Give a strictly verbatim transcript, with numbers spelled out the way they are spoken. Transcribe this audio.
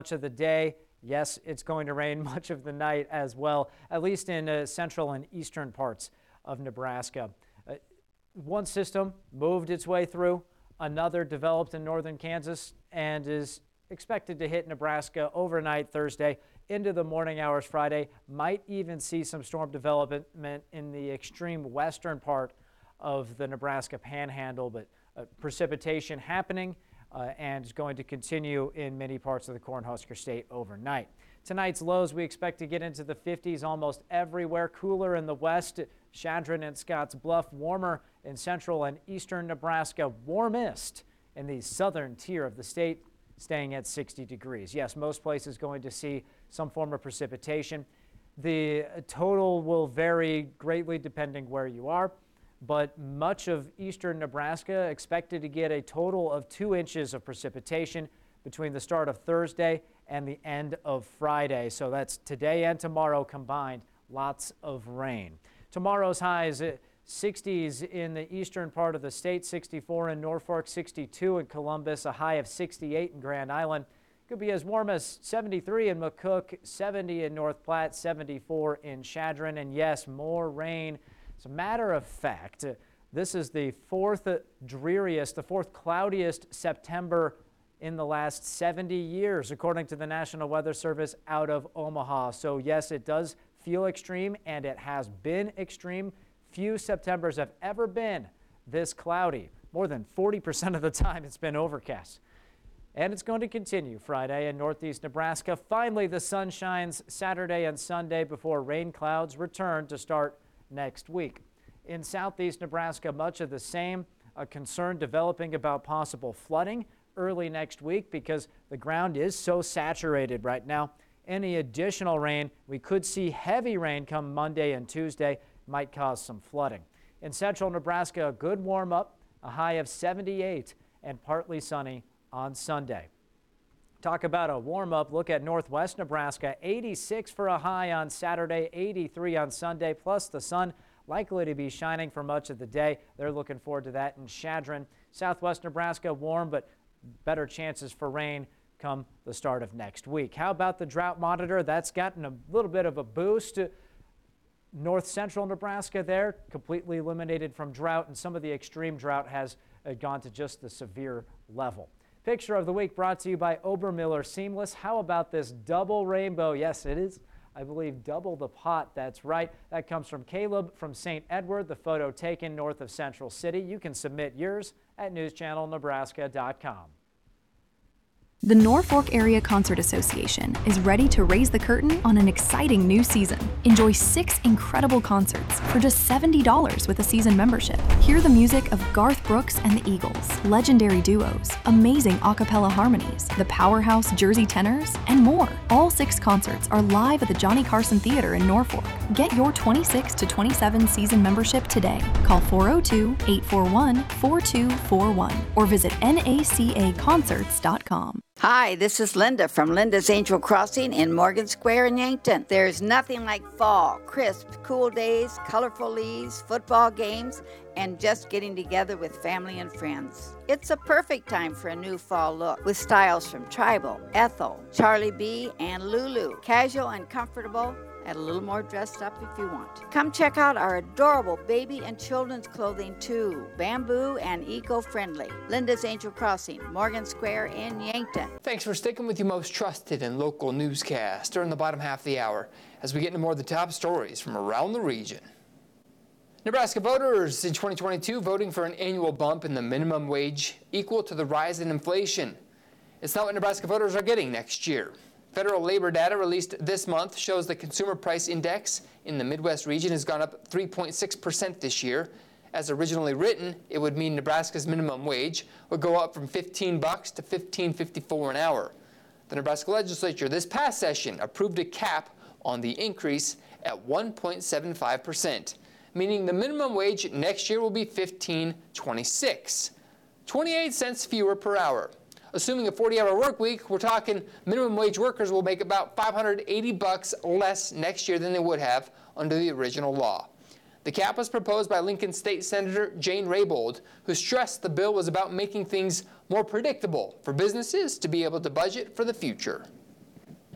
much of the day. Yes, it's going to rain much of the night as well, at least in uh, central and eastern parts of Nebraska. Uh, one system moved its way through, another developed in northern Kansas and is expected to hit Nebraska overnight Thursday into the morning hours Friday. Might even see some storm development in the extreme western part of the Nebraska Panhandle, but uh, precipitation happening uh, and is going to continue in many parts of the Cornhusker State overnight. Tonight's lows we expect to get into the fifties almost everywhere. Cooler in the west, Chadron and Scotts Bluff. Warmer in central and eastern Nebraska. Warmest in the southern tier of the state, staying at sixty degrees. Yes, most places going to see some form of precipitation. The total will vary greatly depending where you are, but much of eastern Nebraska expected to get a total of two inches of precipitation between the start of Thursday and the end of Friday. So that's today and tomorrow combined, lots of rain. Tomorrow's highs, sixties in the eastern part of the state, sixty-four in Norfolk, sixty-two in Columbus, a high of sixty-eight in Grand Island. Could be as warm as seventy-three in McCook, seventy in North Platte, seventy-four in Chadron, and yes, more rain. As a matter of fact, this is the fourth dreariest, the fourth cloudiest September in the last seventy years, according to the National Weather Service out of Omaha. So yes, it does feel extreme, and it has been extreme. Few Septembers have ever been this cloudy. More than forty percent of the time it's been overcast. And it's going to continue Friday in northeast Nebraska. Finally, the sun shines Saturday and Sunday before rain clouds return to start next week. In southeast Nebraska, much of the same. A concern developing about possible flooding early next week because the ground is so saturated right now. Any additional rain, we could see heavy rain come Monday and Tuesday, might cause some flooding. In central Nebraska, a good warm up, a high of seventy-eight and partly sunny on Sunday. Talk about a warm up, look at northwest Nebraska, eighty-six for a high on Saturday, eighty-three on Sunday, plus the sun likely to be shining for much of the day. They're looking forward to that in Chadron. Southwest Nebraska, warm, but better chances for rain come the start of next week. How about the drought monitor? That's gotten a little bit of a boost. North central Nebraska there, completely eliminated from drought, and some of the extreme drought has uh, gone to just the severe level. Picture of the week brought to you by Obermiller Seamless. How about this double rainbow? Yes, it is, I believe, double the pot. That's right. That comes from Caleb from Saint Edward, the photo taken north of Central City. You can submit yours at news channel nebraska dot com. The Norfolk Area Concert Association is ready to raise the curtain on an exciting new season. Enjoy six incredible concerts for just seventy dollars with a season membership. Hear the music of Garth Brooks and the Eagles, legendary duos, amazing a cappella harmonies, the powerhouse Jersey Tenors, and more. All six concerts are live at the Johnny Carson Theater in Norfolk. Get your twenty-six to twenty-seven season membership today. Call four oh two, eight four one, four two four one or visit N A C A concerts dot com. Hi, this is Linda from Linda's Angel Crossing in Morgan Square in Yankton. There's nothing like fall, crisp, cool days, colorful leaves, football games, and just getting together with family and friends. It's a perfect time for a new fall look with styles from Tribal, Ethel, Charlie B, and Lulu. Casual and comfortable, and a little more dressed up if you want. Come check out our adorable baby and children's clothing too. Bamboo and eco-friendly. Linda's Angel Crossing, Morgan Square in Yankton. Thanks for sticking with your most trusted and local newscast during the bottom half of the hour as we get into more of the top stories from around the region. Nebraska voters in twenty twenty-two voting for an annual bump in the minimum wage equal to the rise in inflation. It's not what Nebraska voters are getting next year. Federal labor data released this month shows the consumer price index in the Midwest region has gone up three point six percent this year. As originally written, it would mean Nebraska's minimum wage would go up from fifteen bucks to fifteen fifty-four an hour. The Nebraska legislature this past session approved a cap on the increase at one point seven five percent, meaning the minimum wage next year will be fifteen twenty-six, twenty-eight cents fewer per hour. Assuming a forty hour work week, we're talking minimum wage workers will make about five hundred eighty bucks less next year than they would have under the original law. The cap was proposed by Lincoln State Senator Jane Raybould, who stressed the bill was about making things more predictable for businesses to be able to budget for the future.